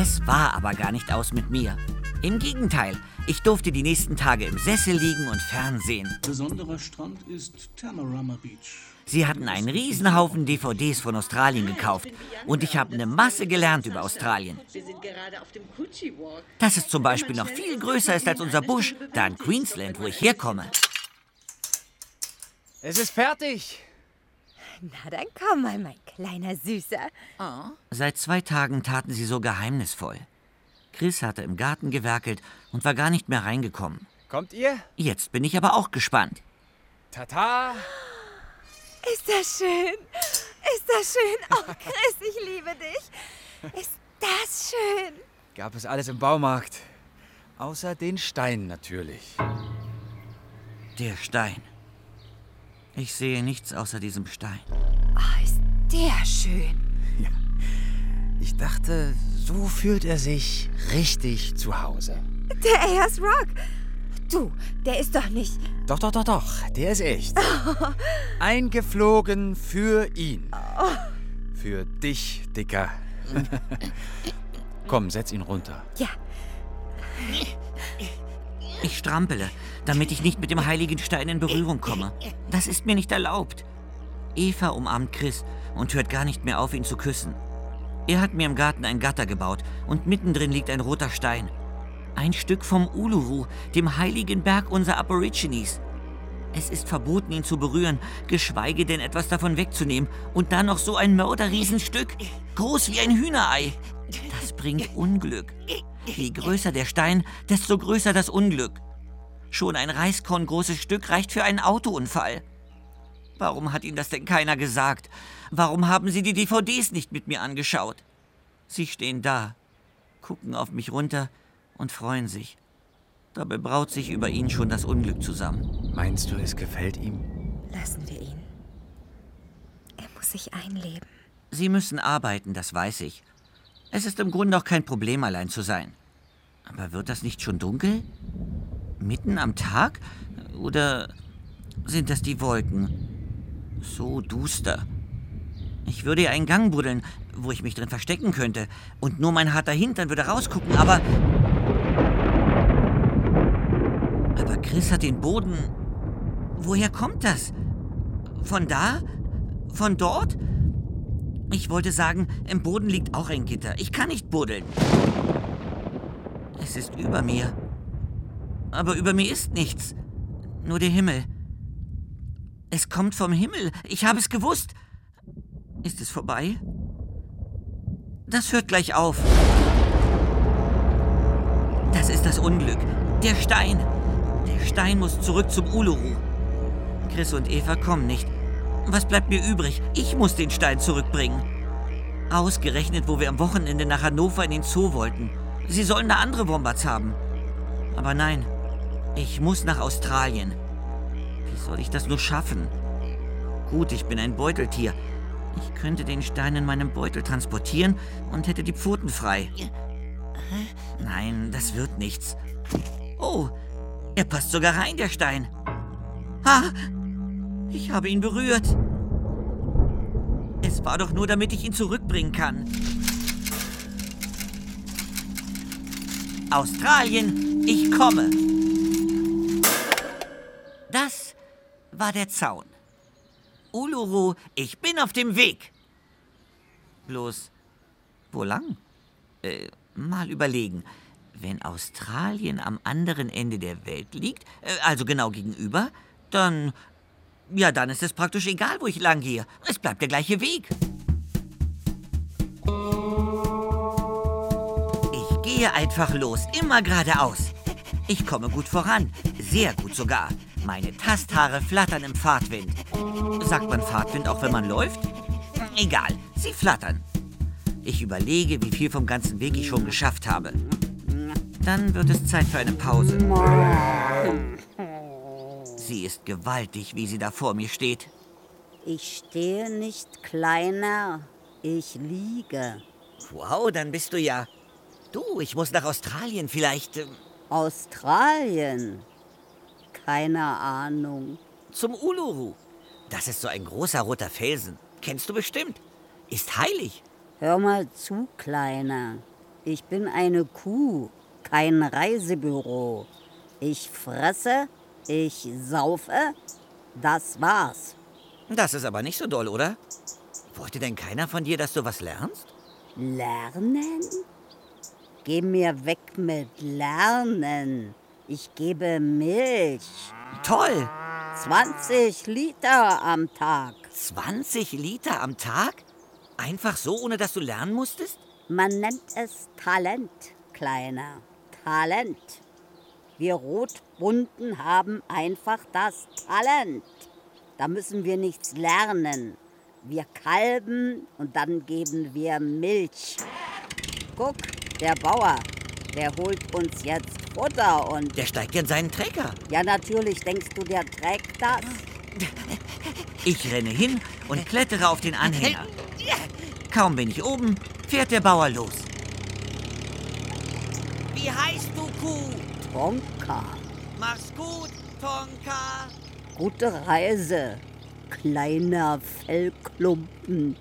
Es war aber gar nicht aus mit mir. Im Gegenteil, ich durfte die nächsten Tage im Sessel liegen und Fernsehen. Besonderer Strand ist Tamarama Beach. Sie hatten einen Riesenhaufen DVDs von Australien gekauft und ich habe eine Masse gelernt über Australien. Wir sind gerade auf dem Coogee Walk. Dass es zum Beispiel noch viel größer ist als unser Busch, da in Queensland, wo ich herkomme. Es ist fertig. Na, dann komm mal, mein kleiner Süßer. Seit 2 Tagen taten sie so geheimnisvoll. Chris hatte im Garten gewerkelt und war gar nicht mehr reingekommen. Kommt ihr? Jetzt bin ich aber auch gespannt. Tata! Ist das schön? Ist das schön? Oh, Chris, ich liebe dich. Ist das schön? Gab es alles im Baumarkt. Außer den Stein natürlich. Der Stein. Ich sehe nichts außer diesem Stein. Oh, ist der schön. Ich dachte, so fühlt er sich richtig zu Hause. Der Ayers Rock. Du, der ist doch nicht... Doch, der ist echt. Eingeflogen für ihn. Für dich, Dicker. Komm, setz ihn runter. Ja. Ich strampele, damit ich nicht mit dem heiligen Stein in Berührung komme. Das ist mir nicht erlaubt. Eva umarmt Chris und hört gar nicht mehr auf, ihn zu küssen. Er hat mir im Garten ein Gatter gebaut und mittendrin liegt ein roter Stein. Ein Stück vom Uluru, dem heiligen Berg unserer Aborigines. Es ist verboten, ihn zu berühren, geschweige denn etwas davon wegzunehmen. Und dann noch so ein Mörderriesenstück, groß wie ein Hühnerei. Das bringt Unglück. Je größer der Stein, desto größer das Unglück. Schon ein reiskorngroßes Stück reicht für einen Autounfall. Warum hat Ihnen das denn keiner gesagt? Warum haben Sie die DVDs nicht mit mir angeschaut? Sie stehen da, gucken auf mich runter und freuen sich. Dabei braut sich über ihn schon das Unglück zusammen. Meinst du, es gefällt ihm? Lassen wir ihn. Er muss sich einleben. Sie müssen arbeiten, das weiß ich. Es ist im Grunde auch kein Problem, allein zu sein. Aber wird das nicht schon dunkel? Mitten am Tag? Oder sind das die Wolken? So duster. Ich würde ja einen Gang buddeln, wo ich mich drin verstecken könnte. Und nur mein harter Hintern würde rausgucken, aber Chris hat den Boden... Woher kommt das? Von da? Von dort? Ich wollte sagen, im Boden liegt auch ein Gitter. Ich kann nicht buddeln. Es ist über mir. Aber über mir ist nichts. Nur der Himmel. Es kommt vom Himmel. Ich habe es gewusst. Ist es vorbei? Das hört gleich auf. Das ist das Unglück. Der Stein. Der Stein muss zurück zum Uluru. Chris und Eva kommen nicht. Was bleibt mir übrig? Ich muss den Stein zurückbringen. Ausgerechnet, wo wir am Wochenende nach Hannover in den Zoo wollten. Sie sollen da andere Wombats haben. Aber nein, ich muss nach Australien. Wie soll ich das nur schaffen? Gut, ich bin ein Beuteltier. Ich könnte den Stein in meinem Beutel transportieren und hätte die Pfoten frei. Nein, das wird nichts. Oh, er passt sogar rein, der Stein. Ha! Ich habe ihn berührt. Es war doch nur, damit ich ihn zurückbringen kann. Australien, ich komme. Das war der Zaun. Uluru, ich bin auf dem Weg. Bloß, wo lang? Mal überlegen. Wenn Australien am anderen Ende der Welt liegt, also genau gegenüber, dann ist es praktisch egal, wo ich lang gehe. Es bleibt der gleiche Weg. Ich gehe einfach los, immer geradeaus. Ich komme gut voran, sehr gut sogar. Meine Tasthaare flattern im Fahrtwind. Sagt man Fahrtwind auch, wenn man läuft? Egal, sie flattern. Ich überlege, wie viel vom ganzen Weg ich schon geschafft habe. Dann wird es Zeit für eine Pause. Sie ist gewaltig, wie sie da vor mir steht. Ich stehe nicht, Kleiner. Ich liege. Wow, dann bist du ja... Du, ich muss nach Australien vielleicht... Australien? Keine Ahnung. Zum Uluru. Das ist so ein großer roter Felsen. Kennst du bestimmt. Ist heilig. Hör mal zu, Kleiner. Ich bin eine Kuh, kein Reisebüro. Ich fresse, ich saufe, das war's. Das ist aber nicht so doll, oder? Wollte denn keiner von dir, dass du was lernst? Lernen? Geh mir weg mit Lernen. Ich gebe Milch. Toll! 20 Liter am Tag. 20 Liter am Tag? Einfach so, ohne dass du lernen musstest? Man nennt es Talent, Kleiner. Talent. Wir Rotbunten haben einfach das Talent. Da müssen wir nichts lernen. Wir kalben und dann geben wir Milch. Guck, der Bauer, der holt uns jetzt Futter und... Der steigt in seinen Trecker. Ja, natürlich, denkst du, der trägt das? Ich renne hin und klettere auf den Anhänger. Kaum bin ich oben, fährt der Bauer los. Wie heißt du, Kuh? Tonka. Mach's gut, Tonka. Gute Reise, kleiner Fellklumpen.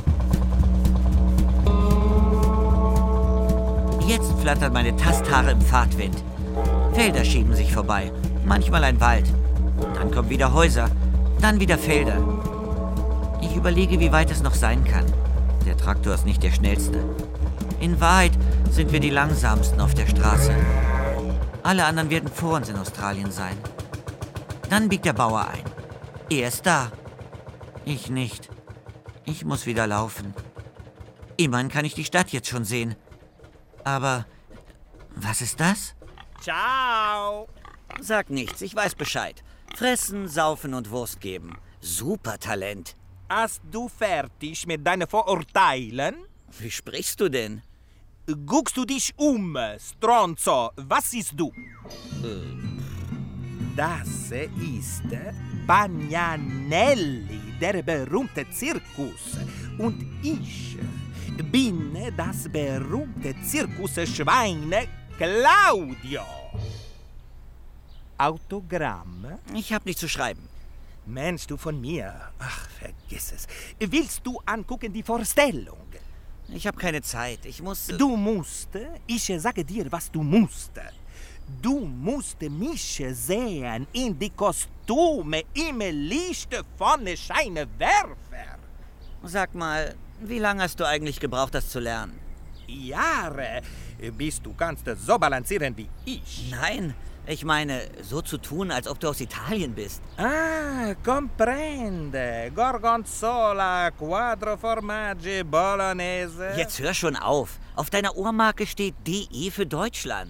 Jetzt flattern meine Tasthaare im Fahrtwind. Felder schieben sich vorbei, manchmal ein Wald. Dann kommen wieder Häuser, dann wieder Felder. Ich überlege, wie weit es noch sein kann. Der Traktor ist nicht der schnellste. In Wahrheit sind wir die langsamsten auf der Straße. Alle anderen werden vor uns in Australien sein. Dann biegt der Bauer ein. Er ist da. Ich nicht. Ich muss wieder laufen. Immerhin kann ich die Stadt jetzt schon sehen. Aber was ist das? Ciao. Sag nichts, ich weiß Bescheid. Fressen, saufen und Wurst geben. Super Talent. Hast du fertig mit deinen Vorurteilen? Wie sprichst du denn? Guckst du dich Stronzo, was siehst du? Das ist Pagnanelli, der berühmte Zirkus. Und ich bin das berühmte Zirkusschwein Claudio. Autogramm? Ich hab nicht zu schreiben. Mensch, du von mir. Ach, vergiss es. Willst du angucken die Vorstellung? Ich habe keine Zeit. Ich muss... Du musst, ich sage dir, was du musst. Du musst mich sehen in die Kostüme im Licht von Scheinwerfer. Sag mal, wie lange hast du eigentlich gebraucht, das zu lernen? Jahre, bis du kannst so balancieren wie ich. Nein, ich meine, so zu tun, als ob du aus Italien bist. Ah, comprende. Gorgonzola, Quattro Formaggi, Bolognese. Jetzt hör schon auf. Auf deiner Ohrmarke steht DE für Deutschland.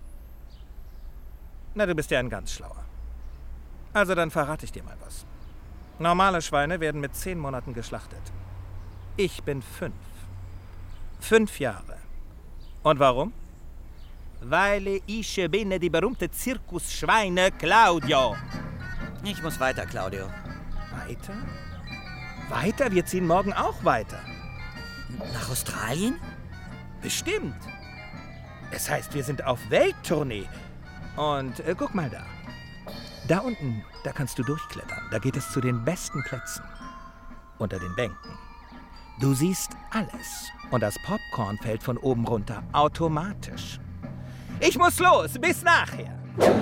Na, du bist ja ein ganz schlauer. Also dann verrate ich dir mal was. Normale Schweine werden mit 10 Monaten geschlachtet. Ich bin 5. 5 Jahre. Und warum? Weil ich bin die berühmte Zirkusschweine Claudio. Ich muss weiter, Claudio. Weiter? Weiter? Wir ziehen morgen auch weiter. Nach Australien? Bestimmt. Es heißt, wir sind auf Welttournee. Und guck mal da. Da unten, da kannst du durchklettern. Da geht es zu den besten Plätzen. Unter den Bänken. Du siehst alles. Und das Popcorn fällt von oben runter. Automatisch. Ich muss los. Bis nachher.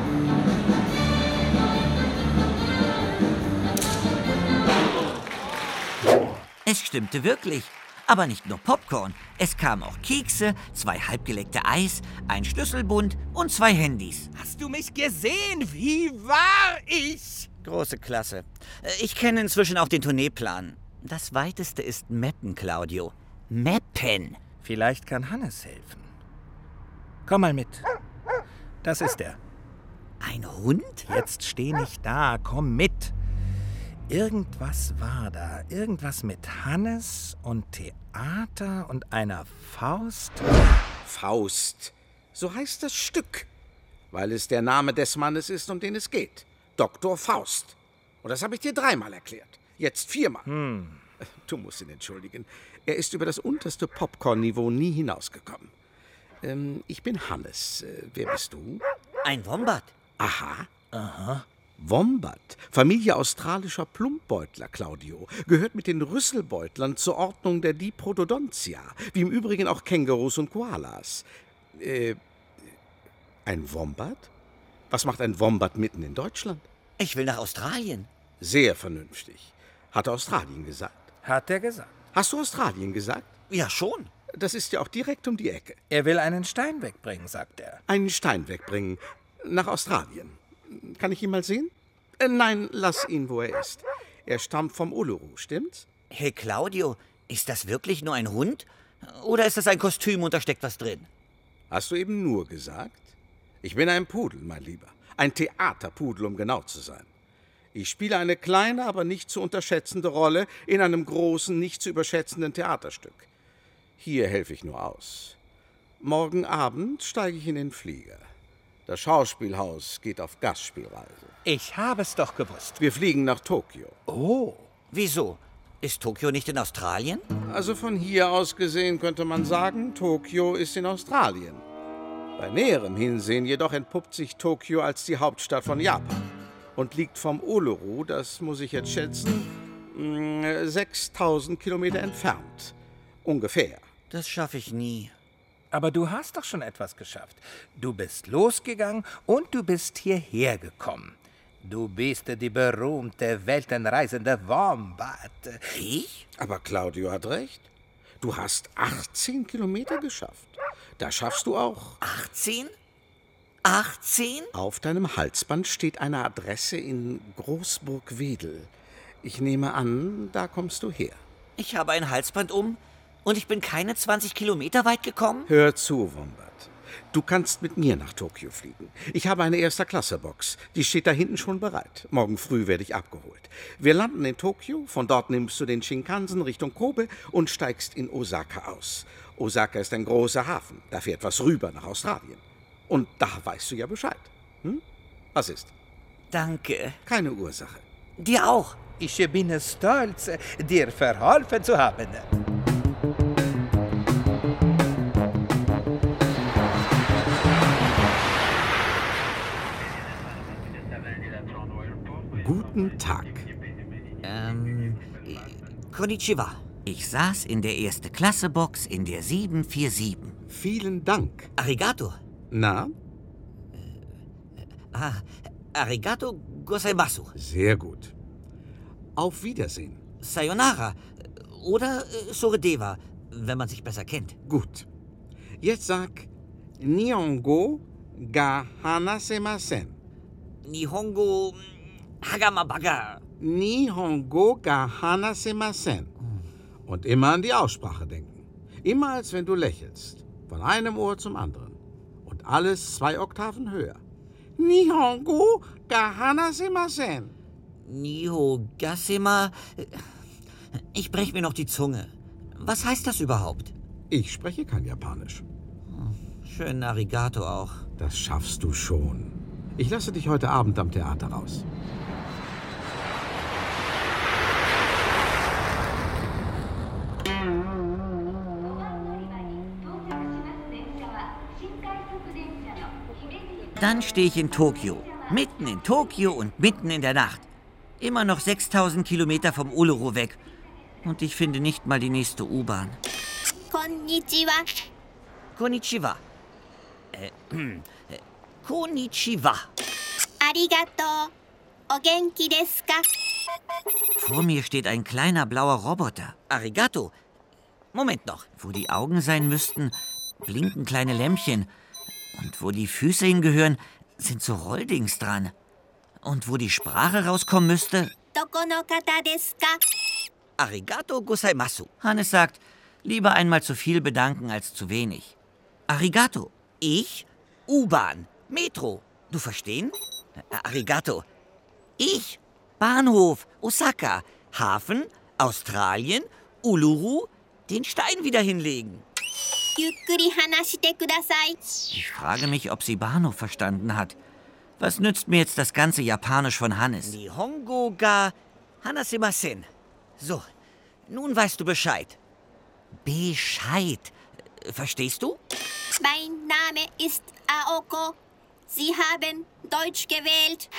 Es stimmte wirklich. Aber nicht nur Popcorn. Es kamen auch Kekse, 2 halbgeleckte Eis, ein Schlüsselbund und 2 Handys. Hast du mich gesehen? Wie war ich? Große Klasse. Ich kenne inzwischen auch den Tourneeplan. Das weiteste ist Meppen, Claudio. Meppen. Vielleicht kann Hannes helfen. Komm mal mit. Das ist er. Ein Hund? Jetzt steh nicht da. Komm mit. Irgendwas war da. Irgendwas mit Hannes und Theater und einer Faust. Faust. So heißt das Stück. Weil es der Name des Mannes ist, um den es geht. Dr. Faust. Und das habe ich dir 3-mal erklärt. Jetzt 4-mal. Du musst ihn entschuldigen. Er ist über das unterste Popcorn-Niveau nie hinausgekommen. Ich bin Hannes. Wer bist du? Ein Wombat. Aha. Wombat, Familie australischer Plumpbeutler, Claudio, gehört mit den Rüsselbeutlern zur Ordnung der Diprotodontia, wie im Übrigen auch Kängurus und Koalas. Ein Wombat? Was macht ein Wombat mitten in Deutschland? Ich will nach Australien. Sehr vernünftig. Hat er Australien gesagt? Hat er gesagt. Hast du Australien gesagt? Ja, schon. Das ist ja auch direkt um die Ecke. Er will einen Stein wegbringen, sagt er. Einen Stein wegbringen. Nach Australien. Kann ich ihn mal sehen? Nein, lass ihn, wo er ist. Er stammt vom Uluru, stimmt's? Hey, Claudio, ist das wirklich nur ein Hund? Oder ist das ein Kostüm und da steckt was drin? Hast du eben nur gesagt? Ich bin ein Pudel, mein Lieber. Ein Theaterpudel, um genau zu sein. Ich spiele eine kleine, aber nicht zu unterschätzende Rolle in einem großen, nicht zu überschätzenden Theaterstück. Hier helfe ich nur aus. Morgen Abend steige ich in den Flieger. Das Schauspielhaus geht auf Gastspielreise. Ich habe es doch gewusst. Wir fliegen nach Tokio. Oh. Wieso? Ist Tokio nicht in Australien? Also von hier aus gesehen könnte man sagen, Tokio ist in Australien. Bei näherem Hinsehen jedoch entpuppt sich Tokio als die Hauptstadt von Japan und liegt vom Uluru, das muss ich jetzt schätzen, 6000 Kilometer entfernt. Ungefähr. Das schaffe ich nie. Aber du hast doch schon etwas geschafft. Du bist losgegangen und du bist hierher gekommen. Du bist die berühmte weltenreisende Wombat. Ich? Aber Claudio hat recht. Du hast 18 Kilometer geschafft. Das schaffst du auch. 18? 18? Auf deinem Halsband steht eine Adresse in Großburg-Wedel. Ich nehme an, da kommst du her. Ich habe ein Halsband um und ich bin keine 20 Kilometer weit gekommen? Hör zu, Wombat. Du kannst mit mir nach Tokio fliegen. Ich habe eine Erster-Klasse-Box. Die steht da hinten schon bereit. Morgen früh werde ich abgeholt. Wir landen in Tokio. Von dort nimmst du den Shinkansen Richtung Kobe und steigst in Osaka aus. Osaka ist ein großer Hafen. Da fährt was rüber nach Australien. Und da weißt du ja Bescheid. Hm? Was ist? Danke. Keine Ursache. Dir auch. Ich bin stolz, dir verholfen zu haben. Guten Tag. Konnichiwa. Ich saß in der Erste-Klasse-Box in der 747. Vielen Dank. Arigato. Na? Arigato gozaimasu. Sehr gut. Auf Wiedersehen. Sayonara. Oder Soredewa, wenn man sich besser kennt. Gut. Jetzt sag Nihongo ga hanasemasen. Nihongo Hagamabaga. Nihongo ga hanasemasen. Und immer an die Aussprache denken. Immer als wenn du lächelst. Von einem Ohr zum anderen. Und alles 2 Oktaven höher. Nihongo ga hanasemasen. Niho Gasema. Ich brech mir noch die Zunge. Was heißt das überhaupt? Ich spreche kein Japanisch. Schön Arigato auch. Das schaffst du schon. Ich lasse dich heute Abend am Theater raus. Dann stehe ich in Tokio. Mitten in Tokio und mitten in der Nacht. Immer noch 6000 Kilometer vom Uluru weg. Und ich finde nicht mal die nächste U-Bahn. Konnichiwa. Konnichiwa. Konnichiwa. Arigato. O genki desu ka? Vor mir steht ein kleiner blauer Roboter. Arigato. Moment noch. Wo die Augen sein müssten, blinken kleine Lämpchen. Und wo die Füße hingehören, sind so Rolldings dran. Und wo die Sprache rauskommen müsste... Doko no kata desu ka? Arigato gozaimasu. Hannes sagt, lieber einmal zu viel bedanken als zu wenig. Arigato. Ich? U-Bahn. Metro. Du verstehen? Arigato. Ich? Bahnhof. Osaka. Hafen. Australien. Uluru. Den Stein wieder hinlegen. Yukkuri hanashite kudasai. Ich frage mich, ob sie Bahnhof verstanden hat. Was nützt mir jetzt das ganze Japanisch von Hannes? Nihongo ga hanasemasen. So, nun weißt du Bescheid. Bescheid. Verstehst du? Mein Name ist Aoko. Sie haben Deutsch gewählt.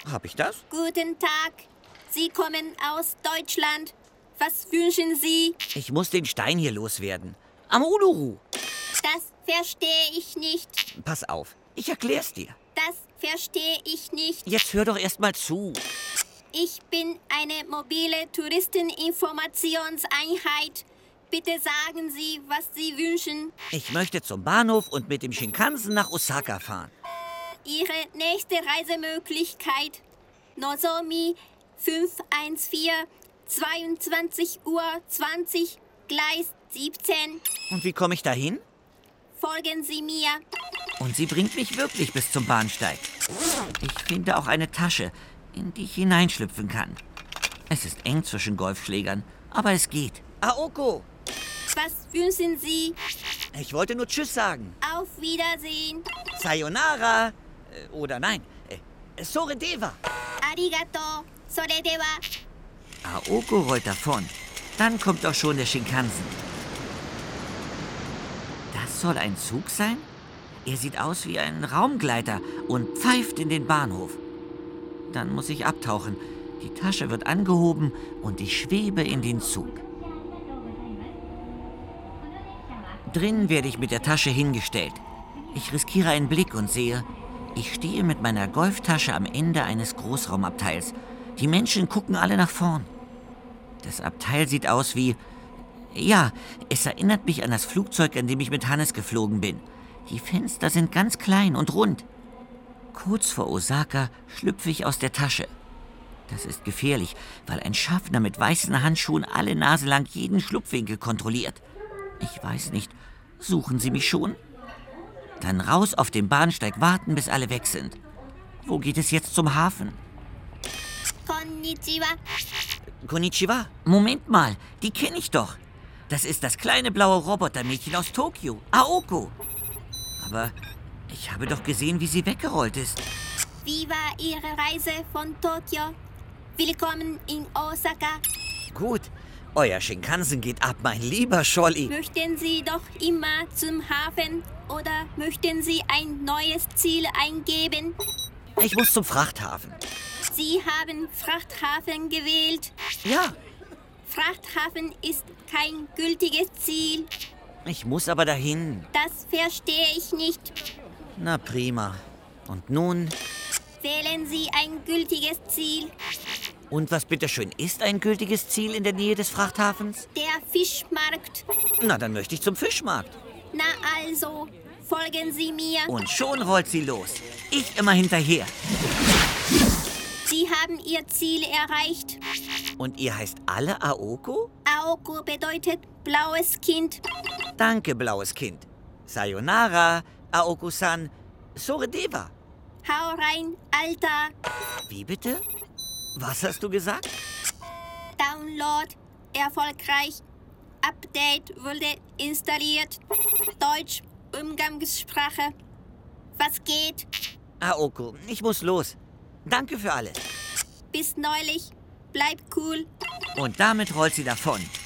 Hab ich das? Guten Tag. Sie kommen aus Deutschland. Was wünschen Sie? Ich muss den Stein hier loswerden. Am Uluru. Das verstehe ich nicht. Pass auf, ich erklär's dir. Das verstehe ich nicht. Jetzt hör doch erst mal zu. Ich bin eine mobile Touristeninformationseinheit. Bitte sagen Sie, was Sie wünschen. Ich möchte zum Bahnhof und mit dem Shinkansen nach Osaka fahren. Ihre nächste Reisemöglichkeit. Nozomi 514, 22:20 Uhr, Gleis 17. Und wie komme ich dahin? Folgen Sie mir. Und sie bringt mich wirklich bis zum Bahnsteig. Ich finde auch eine Tasche, in die ich hineinschlüpfen kann. Es ist eng zwischen Golfschlägern, aber es geht. Aoko! Was wünschen Sie? Ich wollte nur Tschüss sagen. Auf Wiedersehen. Sayonara. Oder nein, Soredeva. Arigato. Soredewa. Aoko rollt davon. Dann kommt auch schon der Shinkansen. Das soll ein Zug sein? Er sieht aus wie ein Raumgleiter und pfeift in den Bahnhof. Dann muss ich abtauchen. Die Tasche wird angehoben und ich schwebe in den Zug. Drin werde ich mit der Tasche hingestellt. Ich riskiere einen Blick und sehe, ich stehe mit meiner Golftasche am Ende eines Großraumabteils. Die Menschen gucken alle nach vorn. Das Abteil sieht aus wie... Ja, es erinnert mich an das Flugzeug, an dem ich mit Hannes geflogen bin. Die Fenster sind ganz klein und rund. Kurz vor Osaka schlüpfe ich aus der Tasche. Das ist gefährlich, weil ein Schaffner mit weißen Handschuhen alle Nase lang jeden Schlupfwinkel kontrolliert. Ich weiß nicht, suchen Sie mich schon? Dann raus auf dem Bahnsteig warten, bis alle weg sind. Wo geht es jetzt zum Hafen? Konnichiwa. Konnichiwa. Moment mal, die kenne ich doch. Das ist das kleine blaue Robotermädchen aus Tokio, Aoko. Aber ich habe doch gesehen, wie sie weggerollt ist. Wie war Ihre Reise von Tokio? Willkommen in Osaka. Gut, euer Shinkansen geht ab, mein lieber Scholli. Möchten Sie doch immer zum Hafen oder möchten Sie ein neues Ziel eingeben? Ich muss zum Frachthafen. Sie haben Frachthafen gewählt. Ja, Frachthafen ist kein gültiges Ziel. ich muss aber dahin. Das verstehe ich nicht. Na prima. Und nun? Wählen Sie ein gültiges Ziel. Und was bitteschön ist ein gültiges Ziel in der Nähe des Frachthafens? Der Fischmarkt. Na, dann möchte ich zum Fischmarkt. Na also, folgen Sie mir. Und schon rollt sie los. Ich immer hinterher. Sie haben Ihr Ziel erreicht. Und ihr heißt alle Aoko? Aoko bedeutet blaues Kind. Danke, blaues Kind. Sayonara, Aoko-san, Soredeva. Hau rein, Alter. Wie bitte? Was hast du gesagt? Download erfolgreich. Update wurde installiert. Deutsch, Umgangssprache. Was geht? Aoko, ich muss los. Danke für alles. Bis neulich. Bleib cool. Und damit rollt sie davon.